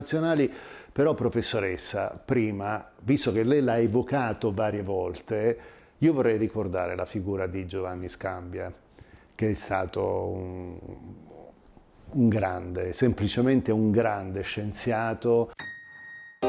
Nazionali. Però professoressa, prima, visto che lei l'ha evocato varie volte, io vorrei ricordare la figura di Giovanni Scambia, che è stato un grande, semplicemente un grande scienziato.